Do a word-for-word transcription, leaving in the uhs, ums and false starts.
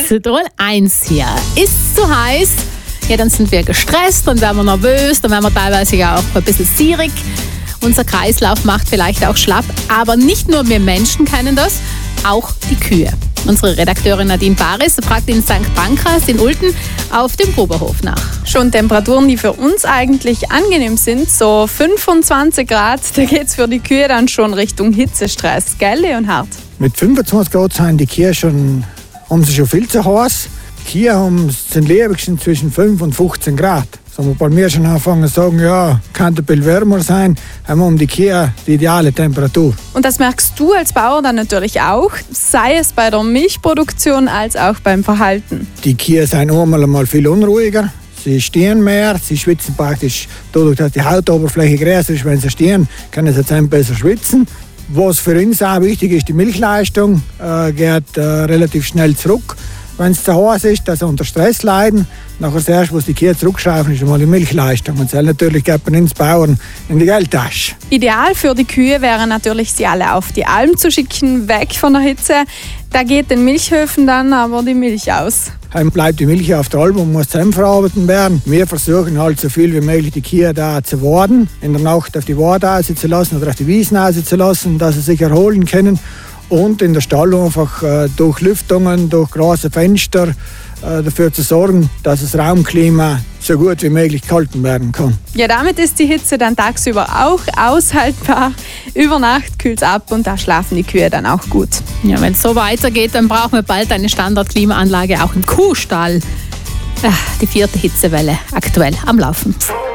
Tirol eins hier. Ist zu heiß, ja, dann sind wir gestresst, dann werden wir nervös, dann werden wir teilweise ja auch ein bisschen sierig. Unser Kreislauf macht vielleicht auch schlapp, aber nicht nur wir Menschen kennen das, auch die Kühe. Unsere Redakteurin Nadine Baris fragt in Sankt Pankras in Ulten auf dem Gruberhof nach. Schon Temperaturen, die für uns eigentlich angenehm sind, so fünfundzwanzig Grad, da geht es für die Kühe dann schon Richtung Hitzestress, gell Leonhard? Mit fünfundzwanzig Grad sind die Kühe schon, haben sie schon viel zu heiß. Die Kühe haben, sind Lebensmittel zwischen fünf und fünfzehn Grad. So wir bei mir schon anfangen zu sagen, ja, kann ein bisschen wärmer sein, haben wir um die Kühe die ideale Temperatur. Und das merkst du als Bauer dann natürlich auch, sei es bei der Milchproduktion als auch beim Verhalten. Die Kühe sind einmal einmal viel unruhiger. Sie stehen mehr, sie schwitzen praktisch dadurch, dass die Hautoberfläche größer ist. Wenn sie stehen, können sie jetzt besser schwitzen. Was für uns auch wichtig ist, die Milchleistung äh, geht äh, relativ schnell zurück. Wenn es zu heiß ist, dass sie unter Stress leiden, nachher das erste, was die Kühe zurückschrauben, ist einmal die Milchleistung. Und das natürlich geht man ins Bauern in die Geldtasche. Ideal für die Kühe wäre natürlich, sie alle auf die Alm zu schicken, weg von der Hitze. Da geht den Milchhöfen dann aber die Milch aus. Dann bleibt die Milch auf der Alm und muss zusammenverarbeitet werden. Wir versuchen halt so viel wie möglich die Kühe da zu warten, in der Nacht auf die Weide auszulassen oder auf die Wiesen auszulassen, dass sie sich erholen können. Und in der Stall einfach äh, durch Lüftungen, durch große Fenster äh, dafür zu sorgen, dass das Raumklima so gut wie möglich gehalten werden kann. Ja, damit ist die Hitze dann tagsüber auch aushaltbar. Über Nacht kühlt es ab und da schlafen die Kühe dann auch gut. Ja, wenn es so weitergeht, dann brauchen wir bald eine Standardklimaanlage auch im Kuhstall. Ach, die vierte Hitzewelle aktuell am Laufen.